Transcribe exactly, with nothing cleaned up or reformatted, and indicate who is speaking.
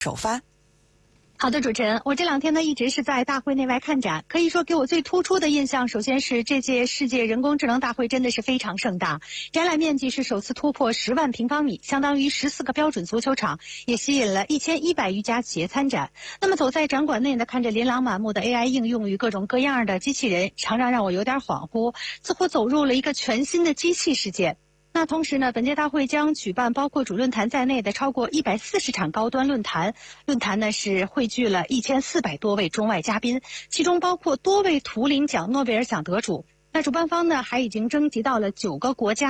Speaker 1: 首发。
Speaker 2: 好的，主持人，我这两天呢一直是在大会内外看展，可以说给我最突出的印象，首先是这届世界人工智能大会真的是非常盛大，展览面积是首次突破十万平方米，相当于十四个标准足球场，也吸引了一千一百余家企业参展。那么走在展馆内呢，看着琳琅满目的 A I 应用与各种各样的机器人，常常让我有点恍惚，似乎走入了一个全新的机器世界。那同时呢，本届大会将举办包括主论坛在内的超过一百四十场高端论坛。论坛呢是汇聚了一千四百多位中外嘉宾，其中包括多位图灵奖、诺贝尔奖得主。那主办方呢还已经征集到了九个国家。